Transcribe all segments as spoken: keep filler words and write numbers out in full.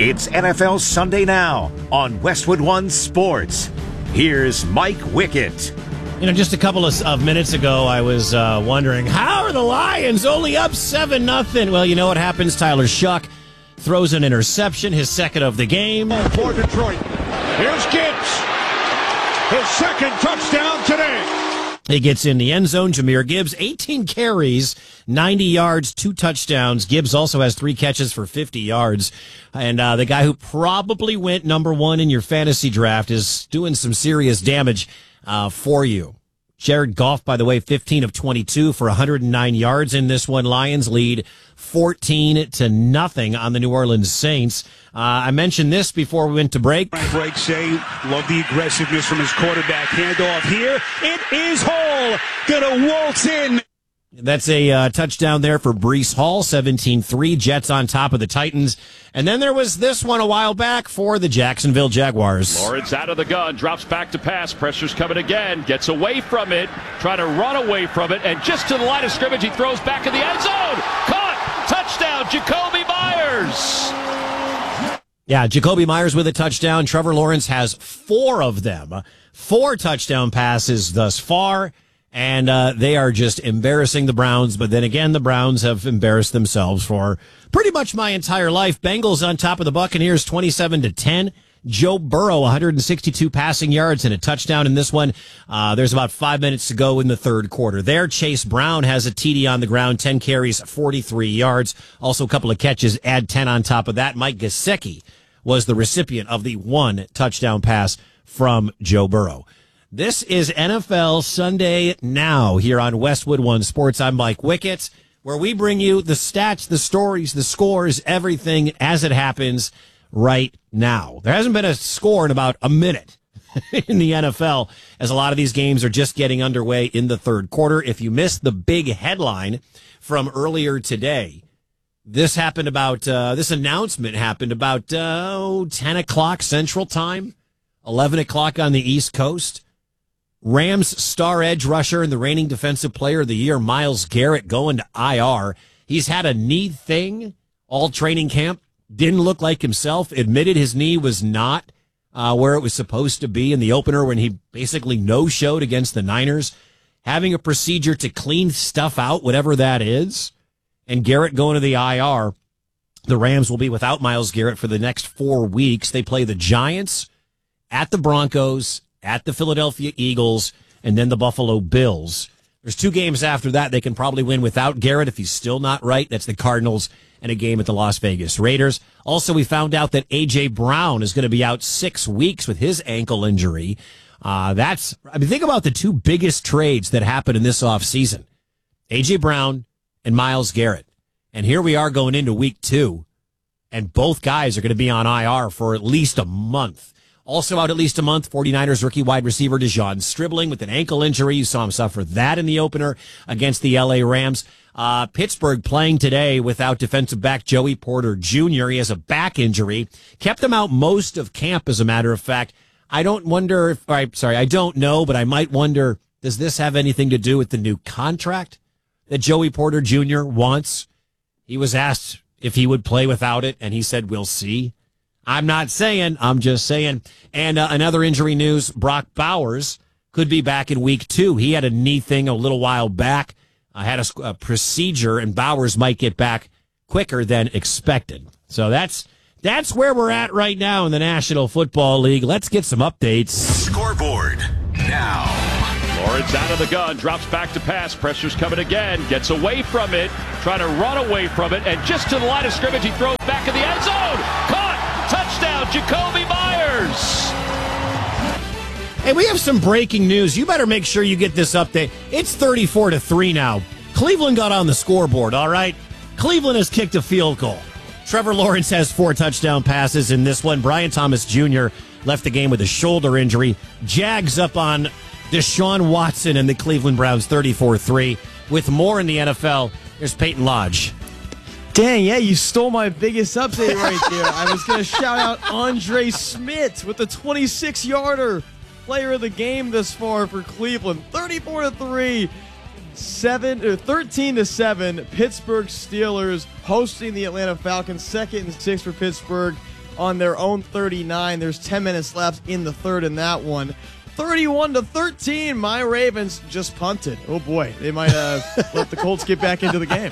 It's N F L Sunday Now on Westwood One Sports. Here's Mike Wickett. You know, just a couple of, of minutes ago, I was uh, wondering, how are the Lions only up seven nothing? Well, you know what happens. Tyler Shuck throws an interception, his second of the game. For Detroit. Here's Gibbs. His second touchdown today. He gets in the end zone. Jahmyr Gibbs, eighteen carries, ninety yards, two touchdowns. Gibbs also has three catches for fifty yards. And uh, the guy who probably went number one in your fantasy draft is doing some serious damage uh, for you. Jared Goff, by the way, fifteen of twenty-two for one hundred nine yards in this one. Lions lead fourteen to nothing on the New Orleans Saints. Uh, I mentioned this before we went to break. Break say, love the aggressiveness from his quarterback. Handoff here. It is Hall. Gonna waltz in. That's a uh, touchdown there for Breece Hall, seventeen three. Jets on top of the Titans. And then there was this one a while back for the Jacksonville Jaguars. Lawrence out of the gun, drops back to pass. Pressure's coming again. Gets away from it, trying to run away from it. And just to the line of scrimmage, he throws back in the end zone. Caught! Touchdown, Jakobi Meyers! Yeah, Jakobi Meyers with a touchdown. Trevor Lawrence has four of them. Four touchdown passes thus far. And uh, they are just embarrassing the Browns. But then again, the Browns have embarrassed themselves for pretty much my entire life. Bengals on top of the Buccaneers, twenty-seven to ten. Joe Burrow, one hundred sixty-two passing yards and a touchdown in this one. Uh, there's about five minutes to go in the third quarter. There, Chase Brown has a T D on the ground, ten carries, forty-three yards. Also a couple of catches, add ten on top of that. Mike Gesicki was the recipient of the one touchdown pass from Joe Burrow. This is N F L Sunday Now here on Westwood One Sports. I'm Mike Wickett, where we bring you the stats, the stories, the scores, everything as it happens right now. There hasn't been a score in about a minute in the N F L, as a lot of these games are just getting underway in the third quarter. If you missed the big headline from earlier today, this happened about, uh, this announcement happened about uh, ten o'clock Central Time, eleven o'clock on the East Coast. Rams star edge rusher and the reigning defensive player of the year, Myles Garrett, going to I R. He's had a knee thing all training camp. Didn't look like himself. Admitted his knee was not uh, where it was supposed to be in the opener when he basically no-showed against the Niners. Having a procedure to clean stuff out, whatever that is. And Garrett going to the I R. The Rams will be without Myles Garrett for the next four weeks. They play the Giants, at the Broncos, at the Philadelphia Eagles, and then the Buffalo Bills. There's two games after that they can probably win without Garrett if he's still not right. That's the Cardinals and a game at the Las Vegas Raiders. Also, we found out that A J. Brown is going to be out six weeks with his ankle injury. Uh, that's, I mean, think about the two biggest trades that happened in this offseason. A J. Brown and Myles Garrett. And here we are going into week two, and both guys are going to be on I R for at least a month. Also out at least a month, 49ers rookie wide receiver DeJon Stribling with an ankle injury. You saw him suffer that in the opener against the L A Rams. Uh, Pittsburgh playing today without defensive back Joey Porter Junior He has a back injury. Kept him out most of camp, as a matter of fact. I don't wonder if, or, sorry, I don't know, but I might wonder, does this have anything to do with the new contract that Joey Porter Junior wants? He was asked if he would play without it, and he said, we'll see. I'm not saying, I'm just saying. And uh, another injury news, Brock Bowers could be back in week two. He had a knee thing a little while back, uh, had a, a procedure, and Bowers might get back quicker than expected. So that's that's where we're at right now in the National Football League. Let's get some updates. Scoreboard now. Lawrence out of the gun, drops back to pass. Pressure's coming again, gets away from it, trying to run away from it, and just to the line of scrimmage, he throws back in the end zone. Caught! Touchdown, Jakobi Meyers! Hey, we have some breaking news. You better make sure you get this update. It's thirty-four to three now. Cleveland got on the scoreboard, all right? Cleveland has kicked a field goal. Trevor Lawrence has four touchdown passes in this one. Brian Thomas Junior left the game with a shoulder injury. Jags up on Deshaun Watson and the Cleveland Browns thirty-four three. With more in the N F L, here's Peyton Lodge. Dang, yeah, you stole my biggest update right there. I was going to shout out Andre Smith with the twenty-six-yarder, player of the game thus far for Cleveland. thirty-four to three, seven or thirteen to seven. Pittsburgh Steelers hosting the Atlanta Falcons. Second and six for Pittsburgh. on their own thirty-nine. There's ten minutes left in the third in that one. thirty-one to thirteen, my Ravens just punted. Oh boy, they might uh, let the Colts get back into the game.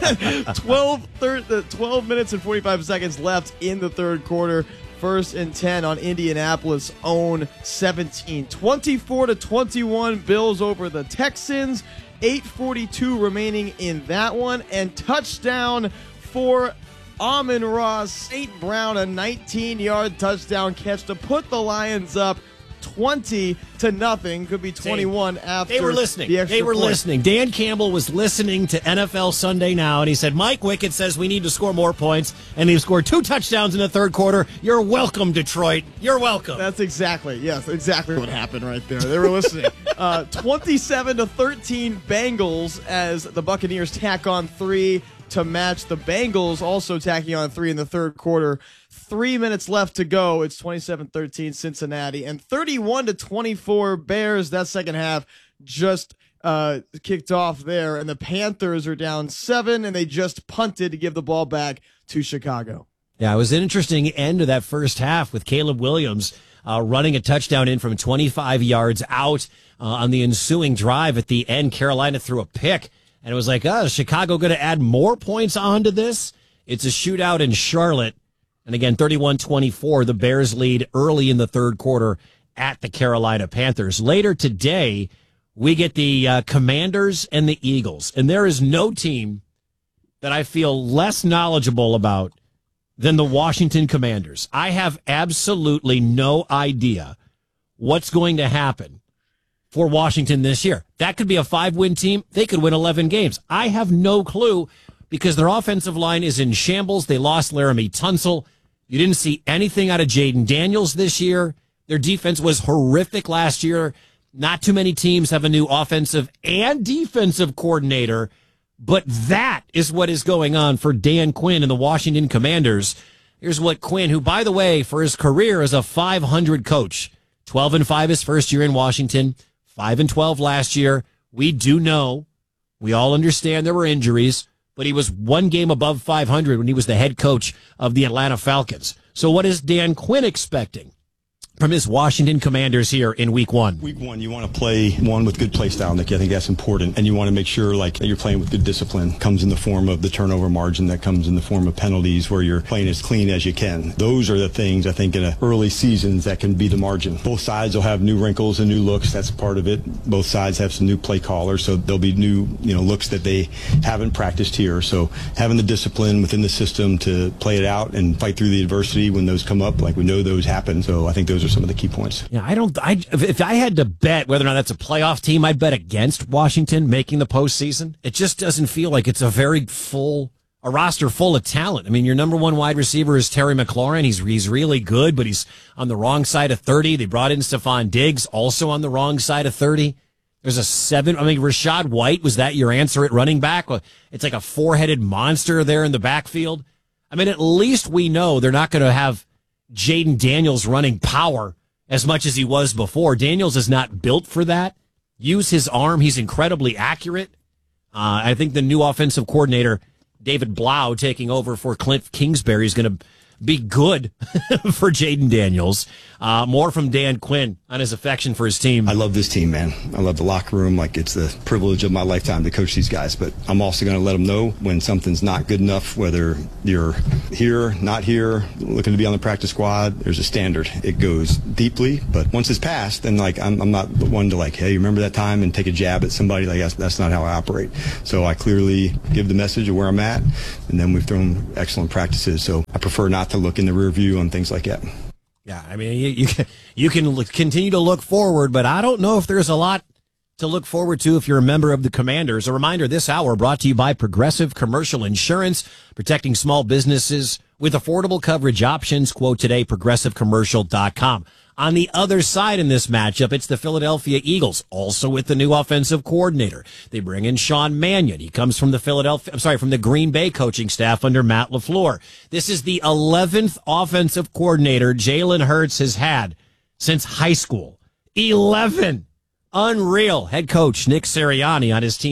twelve, thir- twelve minutes and forty-five seconds left in the third quarter. First and ten on Indianapolis' own seventeen. twenty-four to twenty-one, Bills over the Texans. eight forty-two remaining in that one, and touchdown for Amon-Ra Saint Brown, a nineteen-yard touchdown catch to put the Lions up twenty to nothing. Could be twenty-one after they were listening. The extra they were point. listening. Dan Campbell was listening to N F L Sunday Now, and he said, Mike Wickett says we need to score more points, and he scored two touchdowns in the third quarter. You're welcome, Detroit. You're welcome. That's exactly, yes, exactly what happened right there. They were listening. uh, twenty-seven to thirteen Bengals as the Buccaneers tack on three to match the Bengals, also tacking on three in the third quarter. Three minutes left to go. It's twenty-seven thirteen Cincinnati, and thirty-one to twenty-four Bears. That second half just uh, kicked off there, and the Panthers are down seven, and they just punted to give the ball back to Chicago. Yeah, it was an interesting end to that first half with Caleb Williams uh, running a touchdown in from twenty-five yards out uh, on the ensuing drive. At the end, Carolina threw a pick, and it was like, oh, is Chicago going to add more points onto this? It's a shootout in Charlotte. And again, thirty-one twenty-four, the Bears lead early in the third quarter at the Carolina Panthers. Later today, we get the uh, Commanders and the Eagles. And there is no team that I feel less knowledgeable about than the Washington Commanders. I have absolutely no idea what's going to happen for Washington this year. That could be a five-win team. They could win eleven games. I have no clue because their offensive line is in shambles. They lost Laramie Tunsil. You didn't see anything out of Jaden Daniels this year. Their defense was horrific last year. Not too many teams have a new offensive and defensive coordinator, but that is what is going on for Dan Quinn and the Washington Commanders. Here's what Quinn, who, by the way, for his career is a five hundred coach, twelve and five his first year in Washington, five and twelve last year. We do know, we all understand there were injuries, but he was one game above five hundred when he was the head coach of the Atlanta Falcons. So what is Dan Quinn expecting from his Washington Commanders here in week one? Week one, you want to play one with good play style, Nick. I think that's important. And you want to make sure like that you're playing with good discipline. Comes in the form of the turnover margin, that comes in the form of penalties where you're playing as clean as you can. Those are the things I think in a early seasons that can be the margin. Both sides will have new wrinkles and new looks. That's part of it. Both sides have some new play callers, so there'll be new, you know, looks that they haven't practiced here. So having the discipline within the system to play it out and fight through the adversity when those come up, like we know those happen. So I think those are some of the key points. Yeah, I don't. I if I had to bet whether or not that's a playoff team, I'd bet against Washington making the postseason. It just doesn't feel like it's a very full, a roster full of talent. I mean, your number one wide receiver is Terry McLaurin. He's he's really good, but he's on the wrong side of thirty. They brought in Stephon Diggs, also on the wrong side of thirty. There's a seven. I mean, Rachaad White, was that your answer at running back? It's like a four-headed monster there in the backfield. I mean, at least we know they're not going to have Jaden Daniels running power as much as he was before. Daniels is not built for that. Use his arm. He's incredibly accurate. Uh, I think the new offensive coordinator, David Blau, taking over for Clint Kingsbury, is going to be good for Jaden Daniels. Uh, more from Dan Quinn on his affection for his team. I love this team, man. I love the locker room. Like, it's the privilege of my lifetime to coach these guys. But I'm also going to let them know when something's not good enough, whether you're here, not here, looking to be on the practice squad. There's a standard. It goes deeply. But once it's passed, then, like, I'm, I'm not the one to, like, hey, remember that time and take a jab at somebody? Like, that's, that's not how I operate. So I clearly give the message of where I'm at, and then we've thrown excellent practices. So I prefer not to look in the rear view on things like that. Yeah, I mean, you, you can, you can look, continue to look forward, but I don't know if there's a lot to look forward to if you're a member of the Commanders. A reminder, this hour brought to you by Progressive Commercial Insurance, protecting small businesses with affordable coverage options. Quote today, progressive commercial dot com. On the other side in this matchup, it's the Philadelphia Eagles, also with the new offensive coordinator. They bring in Sean Mannion. He comes from the Philadelphia, I'm sorry, from the Green Bay coaching staff under Matt LaFleur. This is the eleventh offensive coordinator Jalen Hurts has had since high school. eleven. Unreal. Head coach Nick Sirianni on his team's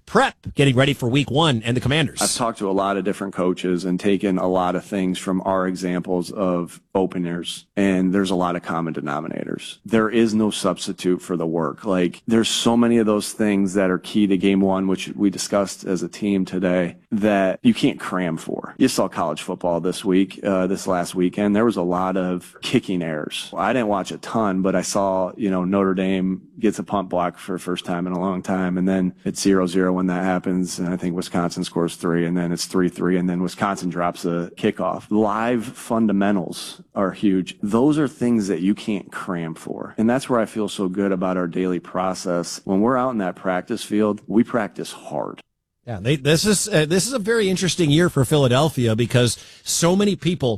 prep getting ready for week one and the Commanders. I've talked to a lot of different coaches and taken a lot of things from our examples of openers, and there's a lot of common denominators. There is no substitute for the work. Like, there's so many of those things that are key to game one, which we discussed as a team today, that you can't cram for. You saw college football this week, uh, this last weekend. There was a lot of kicking errors. I didn't watch a ton, but I saw, you know, Notre Dame gets a punt block for the first time in a long time, and then it's zero zero when that happens, and I think Wisconsin scores three, and then it's three three, and then Wisconsin drops a kickoff. Live fundamentals are huge. Those are things that you can't cram for, and that's where I feel so good about our daily process. When we're out in that practice field, we practice hard. Yeah, they, this is uh, this is a very interesting year for Philadelphia because so many people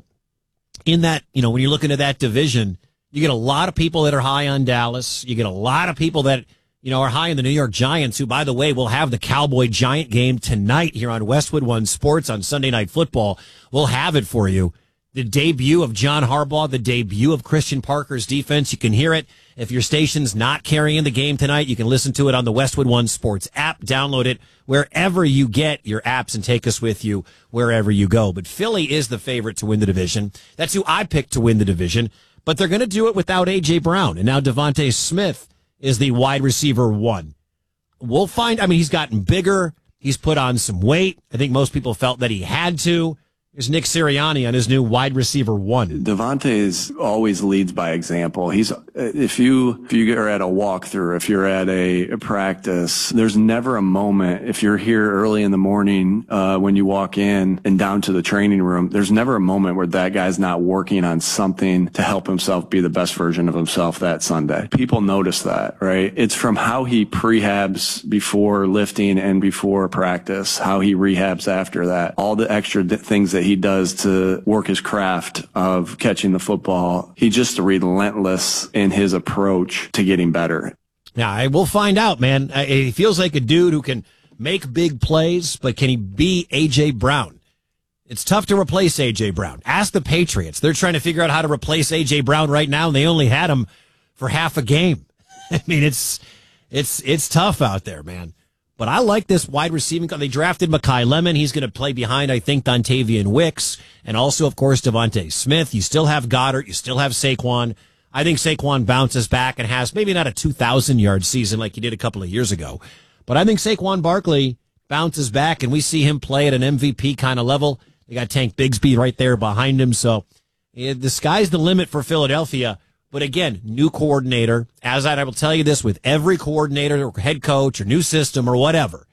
in that, you know, when you're looking at that division, you get a lot of people that are high on Dallas. You get a lot of people that, you know, are high in the New York Giants, who, by the way, will have the Cowboy Giant game tonight here on Westwood One Sports on Sunday Night Football. We'll have it for you. The debut of John Harbaugh, the debut of Christian Parker's defense. You can hear it. If your station's not carrying the game tonight, you can listen to it on the Westwood One Sports app. Download it wherever you get your apps and take us with you wherever you go. But Philly is the favorite to win the division. That's who I picked to win the division. But they're going to do it without A J. Brown. And now Devontae Smith is the wide receiver one. We'll find, I mean, he's gotten bigger. He's put on some weight. I think most people felt that he had to. Here's Nick Sirianni on his new wide receiver one. Devontae always leads by example. He's if you if you are at a walkthrough, if you're at a, a practice, there's never a moment. If you're here early in the morning uh, when you walk in and down to the training room, there's never a moment where that guy's not working on something to help himself be the best version of himself that Sunday. People notice that, right? It's from how he prehabs before lifting and before practice, how he rehabs after that, all the extra things that he does to work his craft of catching the football. He's just relentless in his approach to getting better. Yeah, I will find out, man. He feels like a dude who can make big plays, but can he be A J. Brown? It's tough to replace A J. Brown. Ask the Patriots. They're trying to figure out how to replace A J. Brown right now, and they only had him for half a game. I mean, it's it's it's tough out there, man. But I like this wide receiving. They drafted Mekhi Lemon. He's going to play behind, I think, Dontavian Wicks. And also, of course, Devontae Smith. You still have Goddard. You still have Saquon. I think Saquon bounces back and has maybe not a two thousand yard season like he did a couple of years ago. But I think Saquon Barkley bounces back, and we see him play at an M V P kind of level. They got Tank Bigsby right there behind him. So yeah, the sky's the limit for Philadelphia. But again, new coordinator. As I will tell you this with every coordinator or head coach or new system or whatever,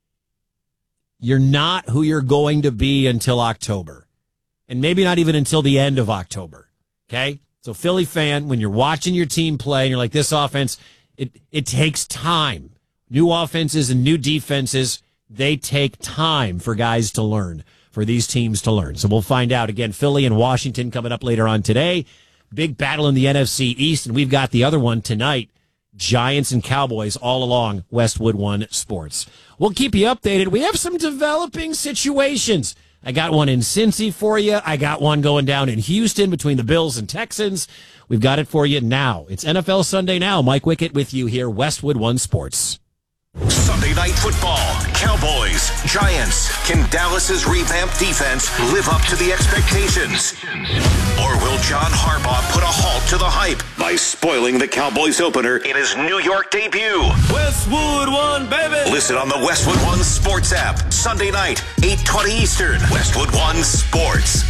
you're not who you're going to be until October. And maybe not even until the end of October. Okay? So Philly fan, when you're watching your team play and you're like, this offense, it, it takes time. New offenses and new defenses, they take time for guys to learn, for these teams to learn. So we'll find out. Again, Philly and Washington coming up later on today. Big battle in the N F C East, and we've got the other one tonight. Giants and Cowboys all along Westwood One Sports. We'll keep you updated. We have some developing situations. I got one in Cincy for you. I got one going down in Houston between the Bills and Texans. We've got it for you now. It's N F L Sunday Now. Mike Wickett with you here, Westwood One Sports. Sunday Night Football, Cowboys, Giants. Can Dallas's revamped defense live up to the expectations? Or will John Harbaugh put a halt to the hype by spoiling the Cowboys opener in his New York debut? Westwood One, baby! Listen on the Westwood One Sports app, Sunday night, eight twenty Eastern. Westwood One Sports.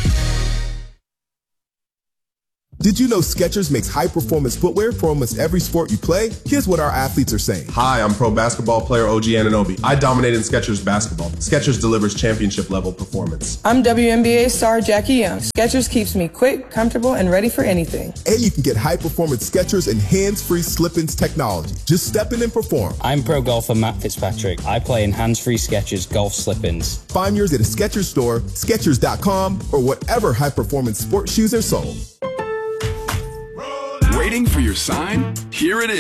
Did you know Skechers makes high-performance footwear for almost every sport you play? Here's what our athletes are saying. Hi, I'm pro basketball player O G Anunoby. I dominate in Skechers basketball. Skechers delivers championship-level performance. I'm W N B A star Jackie Young. Skechers keeps me quick, comfortable, and ready for anything. And you can get high-performance Skechers and hands-free slip-ins technology. Just step in and perform. I'm pro golfer Matt Fitzpatrick. I play in hands-free Skechers golf slip-ins. Find yours at a Skechers store, Skechers dot com, or whatever high-performance sports shoes are sold. Waiting for your sign? Here it is.